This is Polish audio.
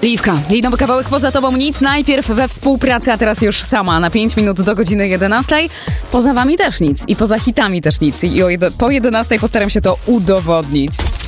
Iwka, jej nowy kawałek Poza tobą nic, najpierw we współpracy, a teraz już sama na 5 minut do godziny 11. Poza wami też nic i poza hitami też nic i po 11 postaram się to udowodnić.